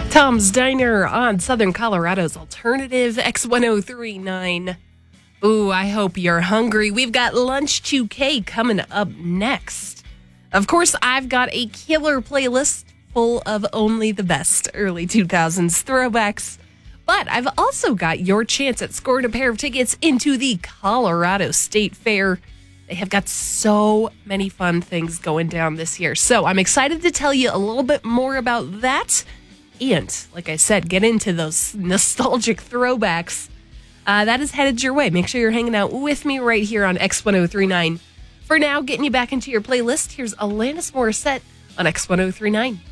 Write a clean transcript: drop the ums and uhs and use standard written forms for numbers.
Tom's Diner on Southern Colorado's Alternative X1039. Ooh, I hope you're hungry. We've got Lunch 2K coming up next. Of course, I've got a killer playlist full of only the best early 2000s throwbacks. But I've also got your chance at scoring a pair of tickets into the Colorado State Fair. They have got so many fun things going down this year. So I'm excited to tell you a little bit more about that. And, like I said, get into those nostalgic throwbacks. That is headed your way. Make sure you're hanging out with me right here on X1039. For now, getting you back into your playlist, here's Alanis Morissette on X1039.